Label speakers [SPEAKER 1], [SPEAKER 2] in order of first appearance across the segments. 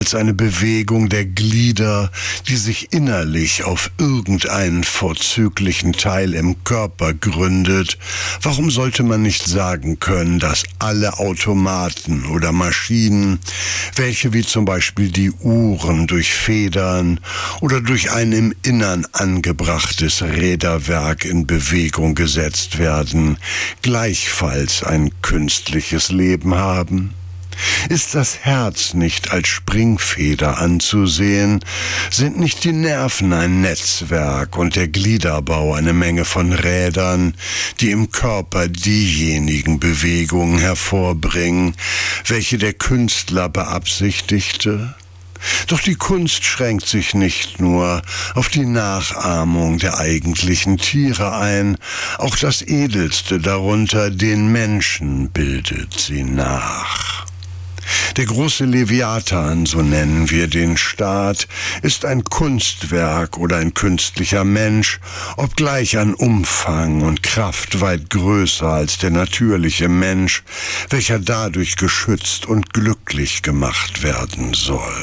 [SPEAKER 1] als eine Bewegung der Glieder, die sich innerlich auf irgendeinen vorzüglichen Teil im Körper gründet. Warum sollte man nicht sagen können, dass alle Automaten oder Maschinen, welche wie zum Beispiel die Uhren durch Federn oder durch ein im Innern angebrachtes Räderwerk in Bewegung gesetzt werden, gleichfalls ein künstliches Leben haben? Ist das Herz nicht als Springfeder anzusehen? Sind nicht die Nerven ein Netzwerk und der Gliederbau eine Menge von Rädern, die im Körper diejenigen Bewegungen hervorbringen, welche der Künstler beabsichtigte? Doch die Kunst schränkt sich nicht nur auf die Nachahmung der eigentlichen Tiere ein, auch das Edelste darunter, den Menschen, bildet sie nach. Der große Leviathan, so nennen wir den Staat, ist ein Kunstwerk oder ein künstlicher Mensch, obgleich an Umfang und Kraft weit größer als der natürliche Mensch, welcher dadurch geschützt und glücklich gemacht werden soll.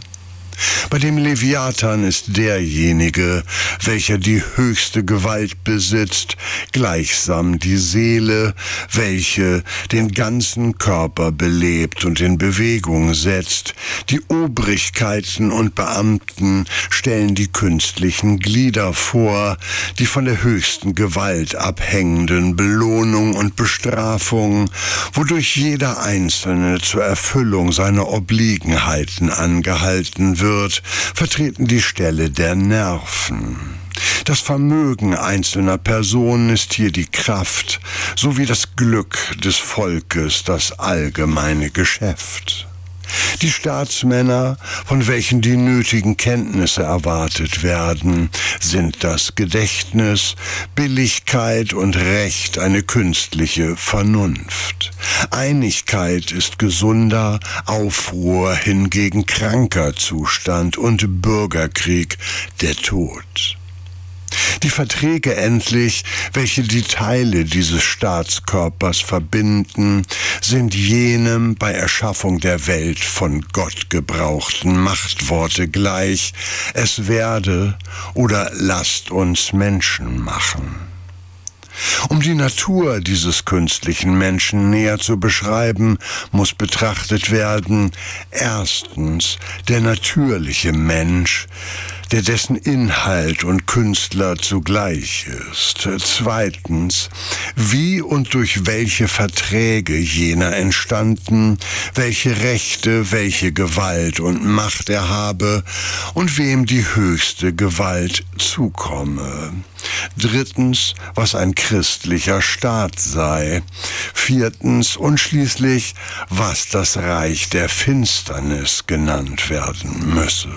[SPEAKER 1] Bei dem Leviathan ist derjenige, welcher die höchste Gewalt besitzt, gleichsam die Seele, welche den ganzen Körper belebt und in Bewegung setzt. Die Obrigkeiten und Beamten stellen die künstlichen Glieder vor, die von der höchsten Gewalt abhängenden Belohnung und Bestrafung, wodurch jeder Einzelne zur Erfüllung seiner Obliegenheiten angehalten wird, vertreten die Stelle der Nerven. Das Vermögen einzelner Personen ist hier die Kraft, sowie das Glück des Volkes das allgemeine Geschäft. Die Staatsmänner, von welchen die nötigen Kenntnisse erwartet werden, sind das Gedächtnis, Billigkeit und Recht eine künstliche Vernunft. Einigkeit ist gesunder, Aufruhr hingegen kranker Zustand und Bürgerkrieg der Tod. Die Verträge endlich, welche die Teile dieses Staatskörpers verbinden, sind jenem bei Erschaffung der Welt von Gott gebrauchten Machtworte gleich: Es werde oder lasst uns Menschen machen. Um die Natur dieses künstlichen Menschen näher zu beschreiben, muss betrachtet werden: Erstens der natürliche Mensch, der dessen Inhalt und Künstler zugleich ist. Zweitens, wie und durch welche Verträge jener entstanden, welche Rechte, welche Gewalt und Macht er habe und wem die höchste Gewalt zukomme. Drittens, was ein christlicher Staat sei. Viertens und schließlich, was das Reich der Finsternis genannt werden müsse.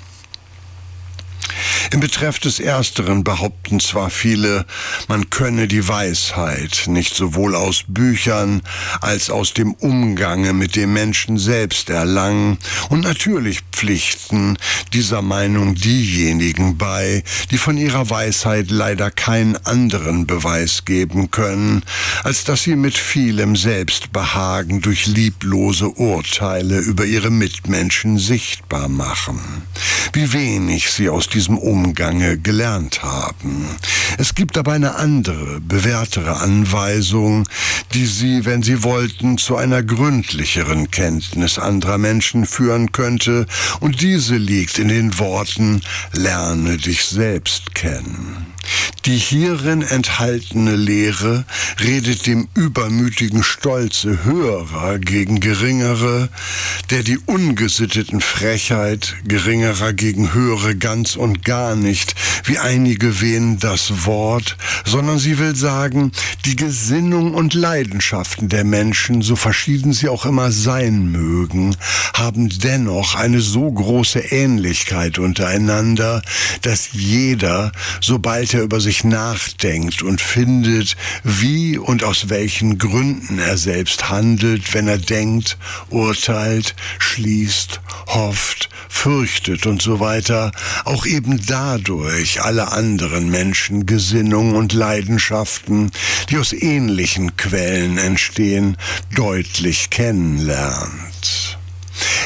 [SPEAKER 1] Im Betreff des Ersteren behaupten zwar viele, man könne die Weisheit nicht sowohl aus Büchern als aus dem Umgange mit dem Menschen selbst erlangen, und natürlich pflichten dieser Meinung diejenigen bei, die von ihrer Weisheit leider keinen anderen Beweis geben können, als dass sie mit vielem Selbstbehagen durch lieblose Urteile über ihre Mitmenschen sichtbar machen. Wie wenig sie aus diesem Umgange gelernt haben. Es gibt aber eine andere, bewährtere Anweisung, die sie, wenn sie wollten, zu einer gründlicheren Kenntnis anderer Menschen führen könnte, und diese liegt in den Worten: Lerne dich selbst kennen. Die hierin enthaltene Lehre redet dem übermütigen Stolze Höherer gegen Geringere, der die ungesitteten Frechheit Geringerer gegen Höhere ganz und gar nicht, wie einige wähnen, das Wort, sondern sie will sagen, die Gesinnung und Leidenschaften der Menschen, so verschieden sie auch immer sein mögen, haben dennoch eine so große Ähnlichkeit untereinander, dass jeder, sobald er über sich nachdenkt und findet, wie und aus welchen Gründen er selbst handelt, wenn er denkt, urteilt, schließt, hofft, fürchtet und so weiter, auch eben dadurch alle anderen Menschen, Gesinnungen und Leidenschaften, die aus ähnlichen Quellen entstehen, deutlich kennenlernt.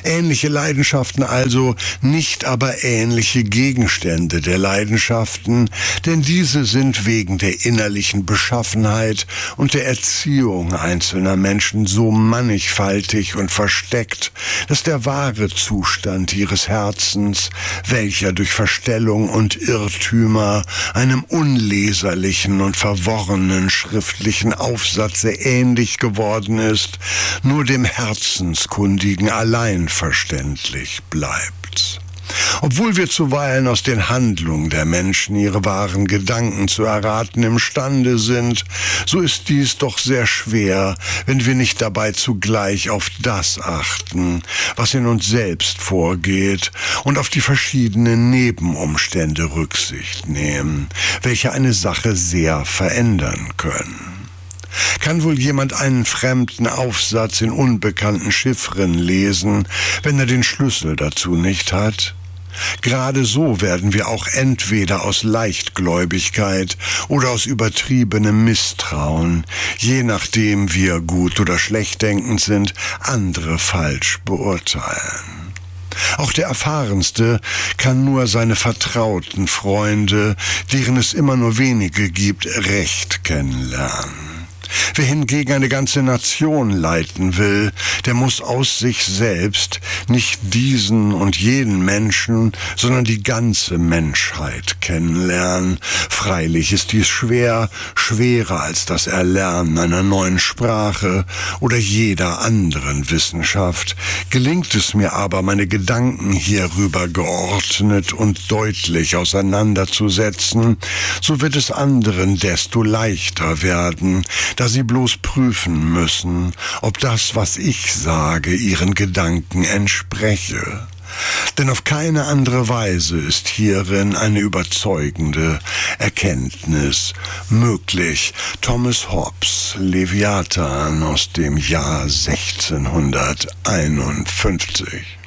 [SPEAKER 1] Ähnliche Leidenschaften also, nicht aber ähnliche Gegenstände der Leidenschaften, denn diese sind wegen der innerlichen Beschaffenheit und der Erziehung einzelner Menschen so mannigfaltig und versteckt, dass der wahre Zustand ihres Herzens, welcher durch Verstellung und Irrtümer einem unleserlichen und verworrenen schriftlichen Aufsatze ähnlich geworden ist, nur dem Herzenskundigen allein verständlich bleibt. Obwohl wir zuweilen aus den Handlungen der Menschen ihre wahren Gedanken zu erraten imstande sind, so ist dies doch sehr schwer, wenn wir nicht dabei zugleich auf das achten, was in uns selbst vorgeht, und auf die verschiedenen Nebenumstände Rücksicht nehmen, welche eine Sache sehr verändern können. Kann wohl jemand einen fremden Aufsatz in unbekannten Chiffren lesen, wenn er den Schlüssel dazu nicht hat? Gerade so werden wir auch entweder aus Leichtgläubigkeit oder aus übertriebenem Misstrauen, je nachdem wir gut oder schlecht denkend sind, andere falsch beurteilen. Auch der Erfahrenste kann nur seine vertrauten Freunde, deren es immer nur wenige gibt, recht kennenlernen. Wer hingegen eine ganze Nation leiten will, der muss aus sich selbst nicht diesen und jenen Menschen, sondern die ganze Menschheit kennenlernen. Freilich ist dies schwer, schwerer als das Erlernen einer neuen Sprache oder jeder anderen Wissenschaft. Gelingt es mir aber, meine Gedanken hierüber geordnet und deutlich auseinanderzusetzen, so wird es anderen desto leichter werden, da sie bloß prüfen müssen, ob das, was ich sage, ihren Gedanken entspreche. Denn auf keine andere Weise ist hierin eine überzeugende Erkenntnis möglich. Thomas Hobbes, Leviathan aus dem Jahr 1651.